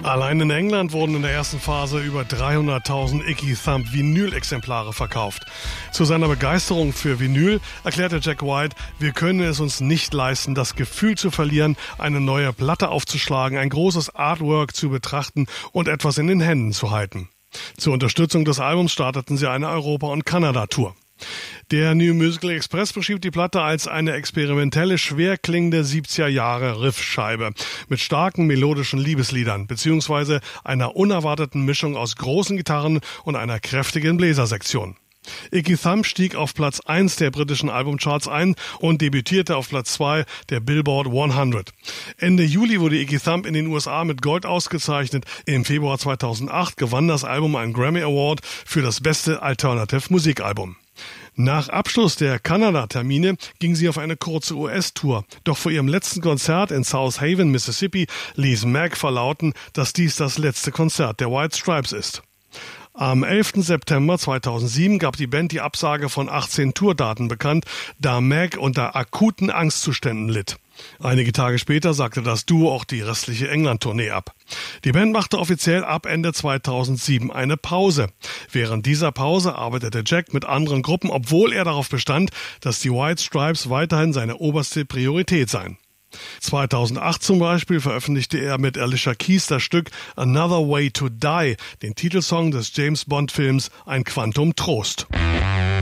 Allein in England wurden in der ersten Phase über 300.000 Icky Thump Vinyl-Exemplare verkauft. Zu seiner Begeisterung für Vinyl erklärte Jack White, wir können es uns nicht leisten, das Gefühl zu verlieren, eine neue Platte aufzuschlagen, ein großes Artwork zu betrachten und etwas in den Händen zu halten. Zur Unterstützung des Albums starteten sie eine Europa- und Kanada-Tour. Der New Musical Express beschrieb die Platte als eine experimentelle, schwer klingende 70er-Jahre-Riffscheibe mit starken melodischen Liebesliedern beziehungsweise einer unerwarteten Mischung aus großen Gitarren und einer kräftigen Bläsersektion. Icky Thump stieg auf Platz 1 der britischen Albumcharts ein und debütierte auf Platz 2 der Billboard 100. Ende Juli wurde Icky Thump in den USA mit Gold ausgezeichnet. Im Februar 2008 gewann das Album einen Grammy Award für das beste Alternative Musikalbum. Nach Abschluss der Kanada-Termine ging sie auf eine kurze US-Tour. Doch vor ihrem letzten Konzert in South Haven, Mississippi, ließ Meg verlauten, dass dies das letzte Konzert der White Stripes ist. Am 11. September 2007 gab die Band die Absage von 18 Tourdaten bekannt, da Meg unter akuten Angstzuständen litt. Einige Tage später sagte das Duo auch die restliche England-Tournee ab. Die Band machte offiziell ab Ende 2007 eine Pause. Während dieser Pause arbeitete Jack mit anderen Gruppen, obwohl er darauf bestand, dass die White Stripes weiterhin seine oberste Priorität seien. 2008 zum Beispiel veröffentlichte er mit Alicia Keys das Stück Another Way to Die, den Titelsong des James-Bond-Films Ein Quantum Trost.